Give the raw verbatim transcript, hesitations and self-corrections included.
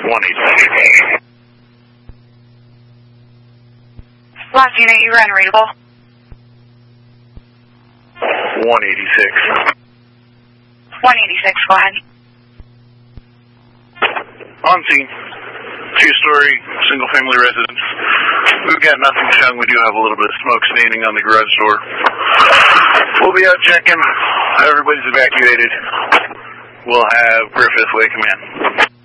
one eighty-six. Last unit, you were unreadable. one eighty-six. one eighty-six, go ahead. On scene. Two-story, single-family residence. We've got nothing shown. We do have a little bit of smoke staining on the garage door. We'll be out checking. Everybody's evacuated. We'll have Griffith wake him in.